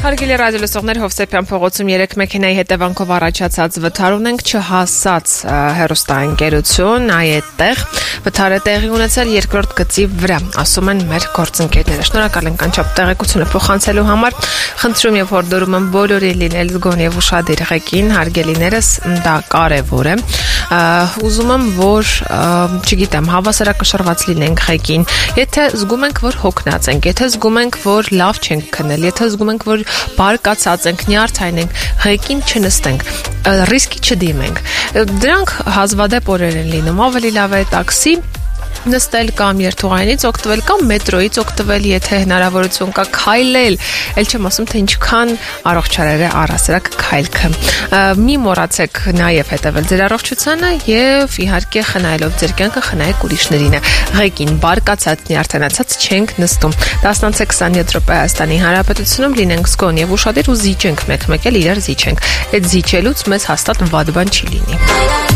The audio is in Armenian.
Հարգելի ռադիոլսողներ, Հովսեփյան փողոցում 3 մեքենայի հետևանքով առաջացած վթար ունենք չհասած հեռուստաընկերություն, այդտեղ վթարը տեղի ունեցել երկրորդ գծի վրա, ասում են մեր գործընկերները։ Շնորհակալ ենք անչափ տեղեկությունը փոխանցելու համար։ Խնդրում եւ հորդորում եմ բոլորին լինել զգոն եւ ուշադիր ղեկին, հարգելիներս, դա կարեւոր է։ Ուզում եմ, որ, չգիտեմ, հավասարակշռված լինենք ղեկին։ Եթե զգում ենք, որ հոգնած ենք, եթե զգում ենք, որ լավ չենք քնել, եթե զգում ենք, որ բարկացած ենք, նյարդային ենք, ղեկին չնստենք, ռիսկի չդիմենք։ Դրանք հազվադեպ օրեր են լինում, ավելի լավ է տաքսի նստել կամ երթուղայինից օգտվել կամ մետրոյից օգտվել, եթե հնարավորություն կա, քայլել, ել չեմ ասում, թե ինչքան առողջարար է առհասարակ քայլքը։ Մի մոռացեք նաև հետևել ձեր առողջությանը եւ իհարկե խնայելով ձեր կյանքը խնայեք ուրիշներին։ Ղեկին բարկացած, նյարդայնացած չենք նստում։ 10:27 րոպե Հայաստանի Հանրապետությունում լինենք զգոն եւ ուշադիր ու զիջենք մեկ-մեկ էլ իրար զիջենք։ Այդ զիջելուց մեզ հաստատ վատ բան չի լինի։